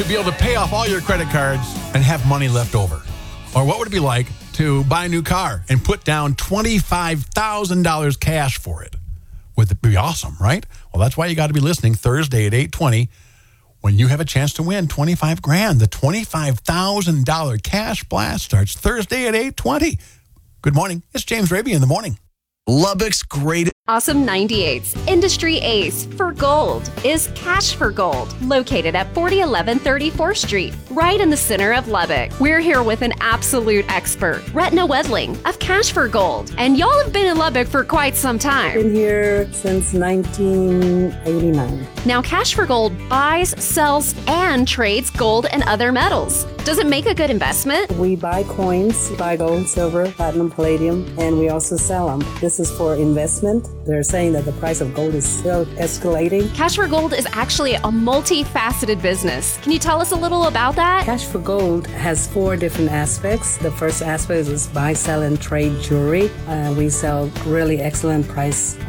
be able to pay off all your credit cards and have money left over? Or what would it be like to buy a new car and put down $25,000 cash for it? Would it be awesome, right? Well, that's why you got to be listening Thursday at 8:20 when you have a chance to win $25,000. The $25,000 cash blast starts Thursday at 8:20. Good morning. It's James Raby in the morning. Lubbock's great. Awesome 98's industry ace for gold is Cash for Gold, located at 4011 34th Street, right in the center of Lubbock. We're here with an absolute expert, Retna Wedling of Cash for Gold, and y'all have been in Lubbock for quite some time. Been here since 1989. Now, Cash for Gold buys, sells, and trades gold and other metals. Does it make a good investment? We buy coins, buy gold, silver, platinum, palladium, and we also sell them. This is for investment. They're saying that the price of gold is still escalating. Cash for Gold is actually a multifaceted business. Can you tell us a little about that? Cash for Gold has 4 different aspects. The first aspect is buy, sell, and trade jewelry. We sell really excellent price